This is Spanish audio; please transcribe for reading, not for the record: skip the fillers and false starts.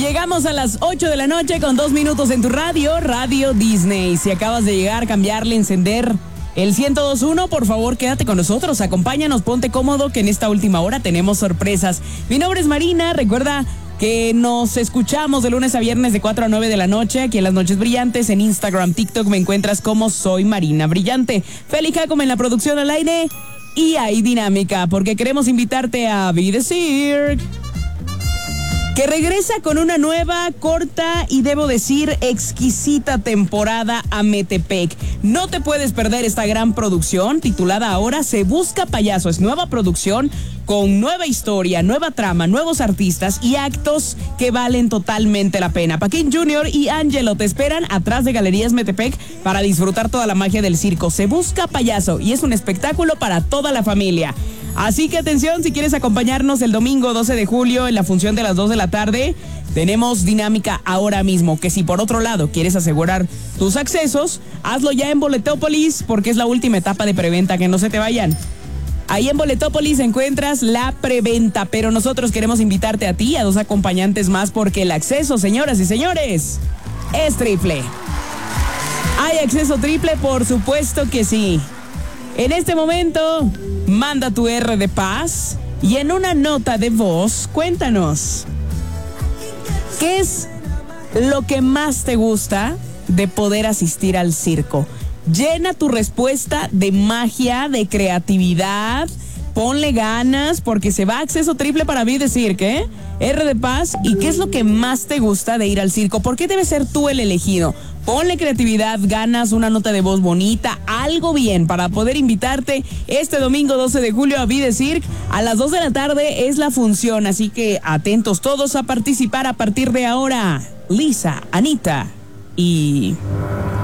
Llegamos a las 8 de la noche con 2 minutos en tu radio, Radio Disney. Si acabas de llegar, cambiarle, encender el 102.1, por favor, quédate con nosotros, acompáñanos, ponte cómodo, que en esta última hora tenemos sorpresas. Mi nombre es Marina, recuerda que nos escuchamos de lunes a viernes de 4 a 9 de la noche, aquí en Las Noches Brillantes, en Instagram, TikTok, me encuentras como Soy Marina Brillante. Feli Jacome en la producción al aire, y hay dinámica, porque queremos invitarte a Be The Cirque, que regresa con una nueva, corta y debo decir exquisita temporada a Metepec. No te puedes perder esta gran producción titulada ahora Se Busca Payaso. Es nueva producción con nueva historia, nueva trama, nuevos artistas y actos que valen totalmente la pena. Paquín Jr. y Angelo te esperan atrás de Galerías Metepec para disfrutar toda la magia del circo. Se Busca Payaso y es un espectáculo para toda la familia. Así que atención, si quieres acompañarnos el domingo 12 de julio en la función de las 2 de la tarde, tenemos dinámica ahora mismo, que si por otro lado quieres asegurar tus accesos, hazlo ya en Boletópolis, porque es la última etapa de preventa, que no se te vayan. Ahí en Boletópolis encuentras la preventa, pero nosotros queremos invitarte a ti, a 2 acompañantes más, porque el acceso, señoras y señores, es triple. ¿Hay acceso triple? Por supuesto que sí. En este momento, manda tu R de paz y en una nota de voz, cuéntanos, ¿qué es lo que más te gusta de poder asistir al circo? Llena tu respuesta de magia, de creatividad, ponle ganas, porque se va acceso triple para Be The Cirque, ¿eh? R de paz, ¿y qué es lo que más te gusta de ir al circo? ¿Por qué debes ser tú el elegido? Ponle creatividad, ganas, una nota de voz bonita, algo bien para poder invitarte este domingo 12 de julio a Be The Cirque. A las 2 de la tarde es la función, así que atentos todos a participar a partir de ahora. Lisa, Anita y